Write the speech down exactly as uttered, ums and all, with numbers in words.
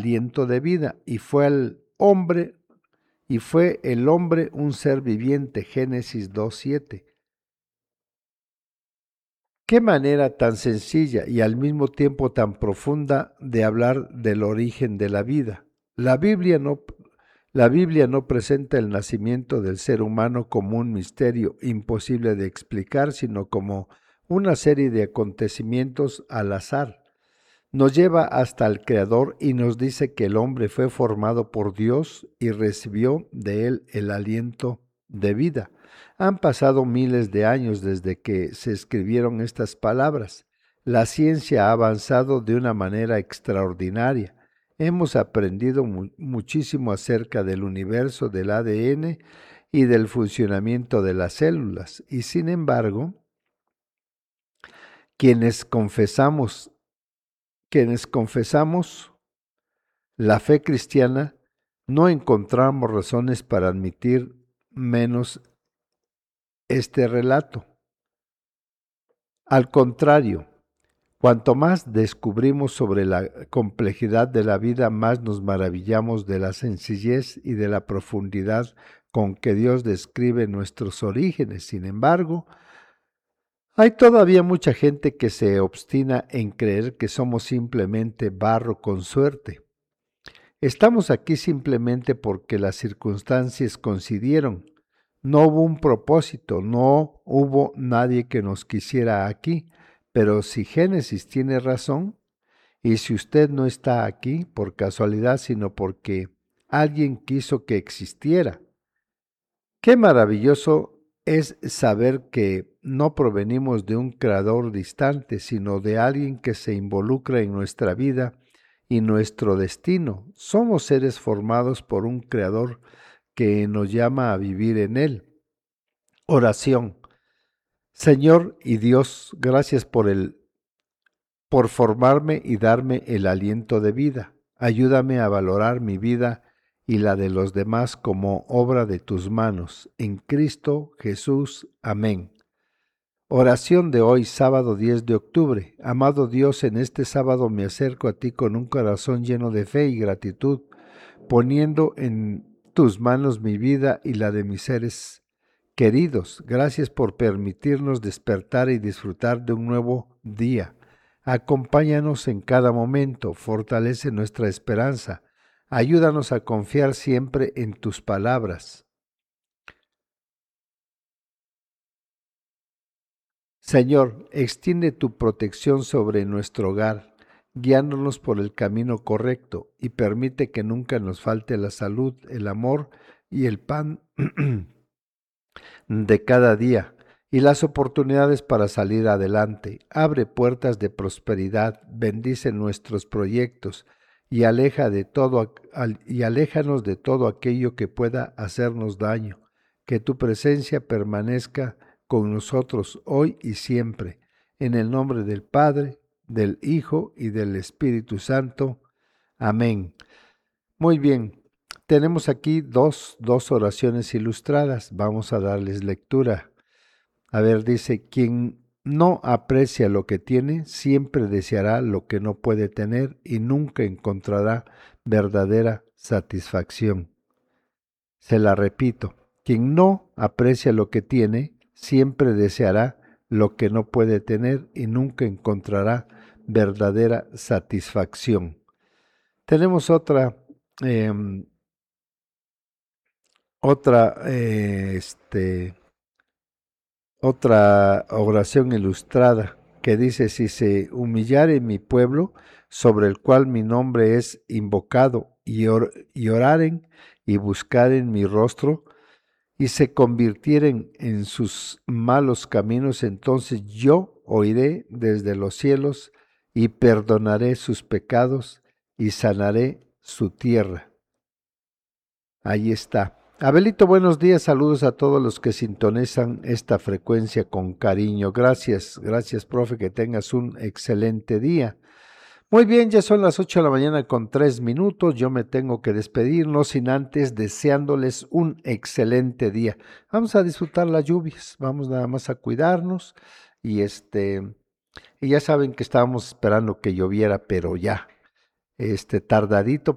aliento de vida, y fue el hombre, y fue el hombre un ser viviente, Génesis dos siete. Qué manera tan sencilla y al mismo tiempo tan profunda de hablar del origen de la vida. La Biblia no, la Biblia no presenta el nacimiento del ser humano como un misterio imposible de explicar, sino como una serie de acontecimientos al azar. Nos lleva hasta el Creador y nos dice que el hombre fue formado por Dios y recibió de él el aliento de vida. Han pasado miles de años desde que se escribieron estas palabras. La ciencia ha avanzado de una manera extraordinaria. Hemos aprendido mu- muchísimo acerca del universo, del A D N y del funcionamiento de las células. Y sin embargo, quienes confesamos, quienes confesamos la fe cristiana, no encontramos razones para admitir menos este relato. Al contrario, cuanto más descubrimos sobre la complejidad de la vida, más nos maravillamos de la sencillez y de la profundidad con que Dios describe nuestros orígenes. Sin embargo, hay todavía mucha gente que se obstina en creer que somos simplemente barro con suerte. Estamos aquí simplemente porque las circunstancias coincidieron. No hubo un propósito, no hubo nadie que nos quisiera aquí, pero si Génesis tiene razón, y si usted no está aquí por casualidad, sino porque alguien quiso que existiera, qué maravilloso es saber que no provenimos de un creador distante, sino de alguien que se involucra en nuestra vida y nuestro destino. Somos seres formados por un creador que nos llama a vivir en él. Oración. Señor y Dios, gracias por el, por formarme y darme el aliento de vida. Ayúdame a valorar mi vida y la de los demás como obra de tus manos. En Cristo Jesús. Amén. Oración de hoy, sábado diez de octubre. Amado Dios, en este sábado me acerco a ti con un corazón lleno de fe y gratitud, poniendo en tus manos mi vida y la de mis seres queridos. Gracias por permitirnos despertar y disfrutar de un nuevo día. Acompáñanos en cada momento, fortalece nuestra esperanza, ayúdanos a confiar siempre en tus palabras. Señor, extiende tu protección sobre nuestro hogar, guiándonos por el camino correcto y permite que nunca nos falte la salud, el amor y el pan de cada día y las oportunidades para salir adelante. Abre puertas de prosperidad, bendice nuestros proyectos y, aleja de todo, y aléjanos de todo aquello que pueda hacernos daño. Que tu presencia permanezca con nosotros hoy y siempre. En el nombre del Padre, del Hijo y del Espíritu Santo. Amén. Muy bien, tenemos aquí dos, dos oraciones ilustradas. Vamos a darles lectura. A ver, dice, quien no aprecia lo que tiene, siempre deseará lo que no puede tener y nunca encontrará verdadera satisfacción. Se la repito, quien no aprecia lo que tiene, siempre deseará lo que no puede tener y nunca encontrará verdadera satisfacción. Tenemos otra, eh, otra, eh, este, otra oración ilustrada que dice, si se humillare mi pueblo, sobre el cual mi nombre es invocado, y, or, y oraren y buscaren mi rostro, y se convirtieren en sus malos caminos, entonces yo oiré desde los cielos y perdonaré sus pecados y sanaré su tierra. Ahí está. Abelito, buenos días, saludos a todos los que sintonizan esta frecuencia con cariño. Gracias, gracias, profe, que tengas un excelente día. Muy bien, ya son las ocho de la mañana con tres minutos, yo me tengo que despedir, no sin antes deseándoles un excelente día. Vamos a disfrutar las lluvias, vamos nada más a cuidarnos y este, y ya saben que estábamos esperando que lloviera, pero ya, este, tardadito,